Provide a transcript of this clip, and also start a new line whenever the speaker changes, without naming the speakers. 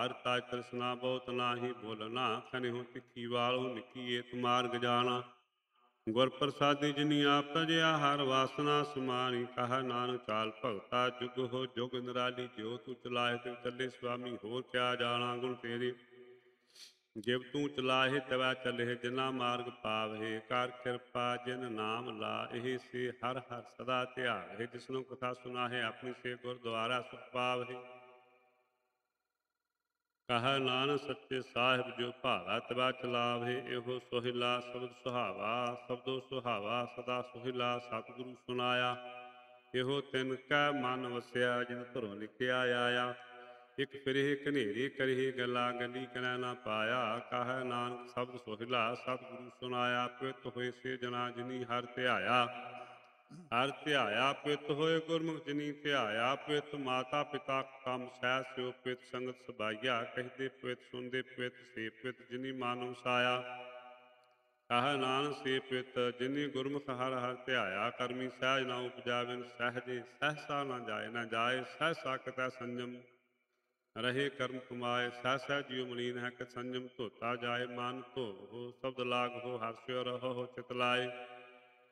ਧਾਰ ਤਾਜ ਤ੍ਰਿਸ਼ਨਾ ਬਹੁਤ ਨਾਹੀ ਬੋਲਣਾ, ਕਨਿਹੁ ਤਿੱਖੀ ਵਾਲੁ ਨਿੱਕੀ ਏਤ ਮਾਰਗ ਜਾਣਾ। ਗੁਰ ਪ੍ਰਸਾਦੀ ਜਿਨੀ ਆਪ ਤਜਿਆ, ਹਰ ਵਾਸਨਾ ਸਮਾਣੀ, ਕਹਾ ਨਾਨਕ ਚਾਲ ਭਗਤਾ ਜੁਗ ਹੋ ਜੁਗ ਨਿਰਾਲੀ। ਜਿਉ ਤੂੰ ਚਲਾਏ ਤਿਵ ਚੱਲੇ ਸੁਆਮੀ, ਹੋਰ ਕਿਆ ਜਾਣਾ ਗੁਣ ਤੇਰੇ। ਜਿਵ ਤੂੰ ਚਲਾਹੇ ਤਵੈ ਚੱਲੇ, ਜਿਨਾ ਮਾਰਗ ਪਾਵਹਿ। ਕਰ ਕਿਰਪਾ ਜਿਨ ਨਾਮ ਲਾਹੇ, ਸੇ ਹਰ ਹਰ ਸਦਾ ਧਿਆਵਹਿ। ਜਿਸਨੂੰ ਕਥਾ ਸੁਨਾਹੇ, ਆਪਣੀ ਸੇ ਗੁਰਦੁਆਰਾ ਸੁਖ ਪਾਵਹਿ। ਕਹਾ ਨਾਨਕ ਸੱਚੇ ਸਾਹਿਬ, ਜੋ ਭਾਵਾ ਤਵੈ ਚਲਾਵਹਿ। ਇਹੋ ਸੋਹਿਲਾ ਸ਼ਬਦ ਸੁਹਾਵਾ, ਸ਼ਬਦੋ ਸੁਹਾਵਾ ਸਦਾ ਸੋਹਿਲਾ। ਸਤਿਗੁਰੂ ਸੁਨਾਇਆ ਇਹੋ ਤਿਨ ਕੈ ਮਨ ਵਸਿਆ, ਜਿਨ ਘਰੋਂ ਲਿਖਿਆ ਆਇਆ। ਇਕ ਫਿਰਹਿ ਘਨੇਰੀ ਕਰਿਹਿ, ਗੱਲਾਂ ਗੱਲੀ ਕਨੈ ਨਾ ਪਾਇਆ। ਕਹੈ ਨਾਨਕ ਸ਼ਬਦ ਸੋਹਿਲਾ, ਸਤਿਗੁਰੂ ਸੁਨਾਇਆ। ਪਿਤ ਹੋਏ ਸੇ ਜਨਾ, ਜਿਨੀ ਹਰਿ ਧਿਆਇਆ। ਹਰਿ ਧਿਆਇਆ ਪਿਤ ਹੋਏ, ਗੁਰਮੁਖ ਜਿਨੀ ਧਿਆਇਆ। ਪਿਤ ਮਾਤਾ ਪਿਤਾ ਕੰਮ ਸਹਿ, ਸਿਓ ਪਿਤ ਸੰਗਤ ਸਬਾਈਆ। ਕਹਿੰਦੇ ਪਿਤ ਸੁਣਦੇ ਪਿਤ, ਸੇ ਪਿਤ ਜਿਨੀ ਮਨ ਵਸਾਇਆ। ਕਹੈ ਨਾਨਕ ਸੇ ਪਿਤ, ਜਿਨੀ ਗੁਰਮੁਖ ਹਰਿ ਹਰਿ ਧਿਆਇਆ। ਕਰਮੀ ਸਹਿਜ ਨਾ ਉਪਜਾਵੈ, ਸਹਿਜੇ ਸਹਿਸਾ ਨਾ ਜਾਏ। ਨਾ ਜਾਏ ਸਹਿਸਾ ਕਿਤੈ ਸੰਜਮ, ਰਹੇ ਕਰਮ ਕਮਾਏ। ਸਹਿ ਜਿਉ ਮਲੀਨ ਹੈ, ਕਿ ਸੰਜਮ ਧੋਤਾ ਜਾਏ। ਮਨ ਧੋਵੋ ਸ਼ਬਦ ਲਾਗੋ, ਹਰਿ ਸਿਉ ਰਹੋ ਚਿਤ ਲਾਏ।